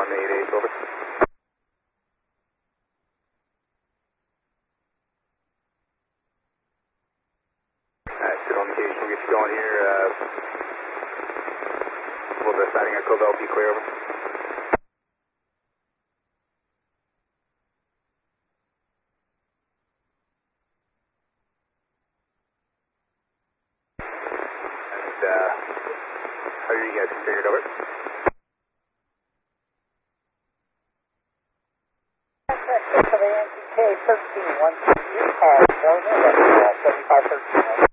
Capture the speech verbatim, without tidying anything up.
one eight eight, over. Alright, good on the gauge, we'll get you going here. Uh, a little bit of sighting at Covell, be clear, over. And, uh, how are you guys configured, over? For the N T K thirteen one two, you have no, no, seventy-five thirteen.